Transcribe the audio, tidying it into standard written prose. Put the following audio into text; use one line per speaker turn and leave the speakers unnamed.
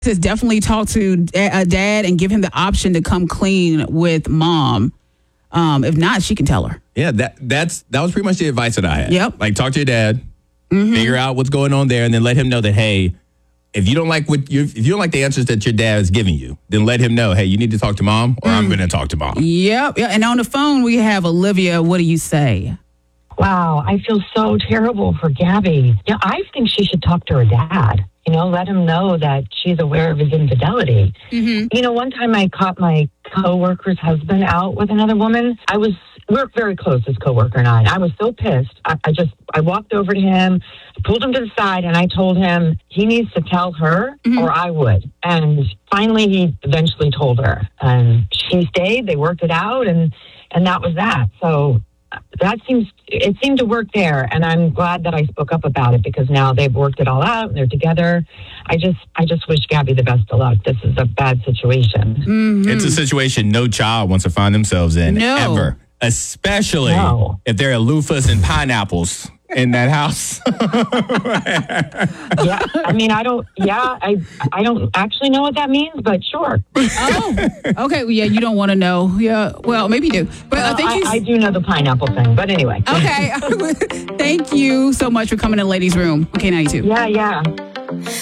is definitely talk to dad and give him the option to come clean with mom. If not, she can tell her.
Yeah, that was pretty much the advice that I had.
Yep.
Like, talk to your dad, figure out what's going on there, and then let him know that, hey, if you don't like if you don't like the answers that your dad is giving you, then let him know, hey, you need to talk to mom, or I'm going to talk to mom.
Yep. Yeah. And on the phone, we have Olivia. What do you say?
Wow, I feel so terrible for Gabby. Yeah, I think she should talk to her dad. Let him know that she's aware of his infidelity. One time I caught my coworker's husband out with another woman. We're very close, this coworker and I. I was so pissed. I walked over to him, pulled him to the side, and I told him he needs to tell her or I would. And finally, he eventually told her. And she stayed. They worked it out, and that was that. So it seemed to work there, and I'm glad that I spoke up about it because now they've worked it all out and they're together. I just wish Gabby the best of luck. This is a bad situation.
It's a situation no child wants to find themselves in ever, especially if there are loofahs and pineapples in that house.
Yeah, I mean, I don't actually know what that means, but sure.
Oh, okay. Well, yeah, you don't want to know. Yeah, well, maybe you do. But
I do know the pineapple thing, but anyway.
Okay. Thank you so much for coming to Ladies Room. Okay, 92.
Yeah.